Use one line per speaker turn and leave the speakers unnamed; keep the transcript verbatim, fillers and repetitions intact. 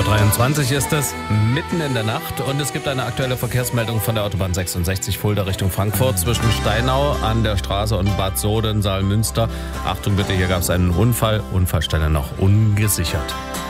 dreiundzwanzig ist es, mitten in der Nacht, und es gibt eine aktuelle Verkehrsmeldung von der Autobahn sechsundsechzig Fulda Richtung Frankfurt zwischen Steinau an der Straße und Bad Soden, Saalmünster. Achtung bitte, hier gab es einen Unfall, Unfallstelle noch ungesichert.